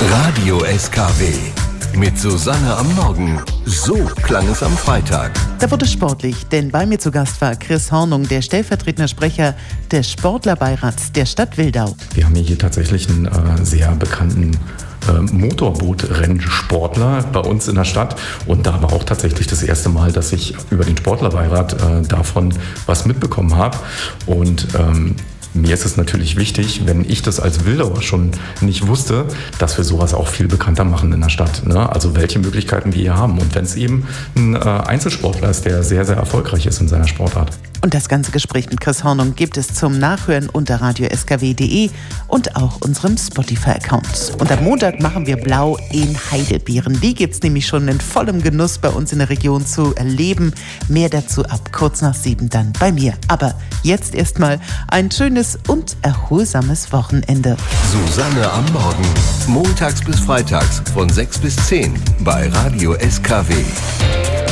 Radio SKW mit Susanne am Morgen. So klang es am Freitag. Da wurde es sportlich, denn bei mir zu Gast war Chris Hornung, der stellvertretende Sprecher des Sportlerbeirats der Stadt Wildau. Wir haben hier tatsächlich einen sehr bekannten Motorboot-Rennsportler bei uns in der Stadt. Und da war auch tatsächlich das erste Mal, dass ich über den Sportlerbeirat davon was mitbekommen habe. Und mir ist es natürlich wichtig, wenn ich das als Wildauer schon nicht wusste, dass wir sowas auch viel bekannter machen in der Stadt. Ne? Also welche Möglichkeiten wir hier haben. Und wenn es eben ein Einzelsportler ist, der sehr, sehr erfolgreich ist in seiner Sportart. Und das ganze Gespräch mit Chris Hornung gibt es zum Nachhören unter radioskw.de und auch unserem Spotify-Account. Und am Montag machen wir blau in Heidelbeeren. Die gibt es nämlich schon in vollem Genuss bei uns in der Region zu erleben. Mehr dazu ab kurz nach 7 dann bei mir. Aber jetzt erstmal ein schönes und erholsames Wochenende. Susanne am Morgen. Montags bis freitags von 6 bis 10 bei Radio SKW.